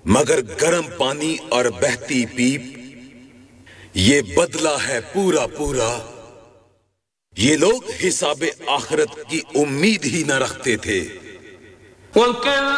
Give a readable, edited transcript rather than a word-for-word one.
मगर गर्म पानी और बहती पीप, ये बदला है पूरा पूरा। ये लोग हिसाबे आखिरत की उम्मीद ही न रखते थे।